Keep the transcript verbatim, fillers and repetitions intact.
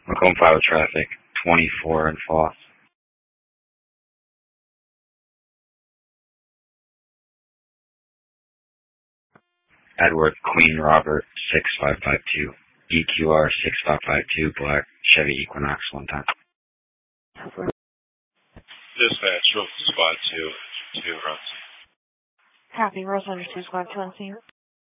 Macomb five with traffic, twenty-four and Foss. Edward, Queen Robert, six five five two. E Q R six five five two, black, Chevy Equinox, one time. Dispatch, Squad two, two runs. Copy, Rose under two, Squad two on scene.